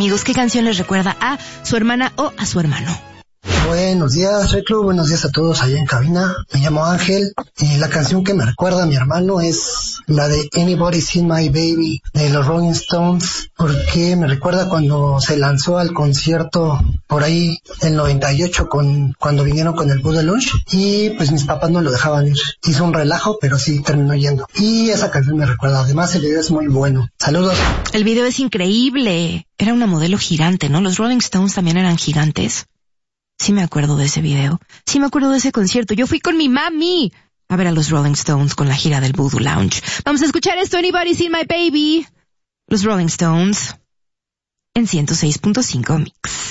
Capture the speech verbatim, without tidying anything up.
Amigos, ¿qué canción les recuerda a su hermana o a su hermano? Buenos días, Reclu, buenos días a todos allá en cabina. Me llamo Ángel y la canción que me recuerda a mi hermano es la de Anybody Seen My Baby de los Rolling Stones, porque me recuerda cuando se lanzó al concierto por ahí el noventa y ocho con, cuando vinieron con el Buddha Lunch y pues mis papás no lo dejaban ir. Hizo un relajo, pero sí terminó yendo. Y esa canción me recuerda, además el video es muy bueno. Saludos. El video es increíble. Era una modelo gigante, ¿no? Los Rolling Stones también eran gigantes. Sí me acuerdo de ese video. Sí me acuerdo de ese concierto. Yo fui con mi mami a ver a los Rolling Stones con la gira del Voodoo Lounge. Vamos a escuchar esto, Anybody Seen My Baby. Los Rolling Stones en ciento seis punto cinco Mix.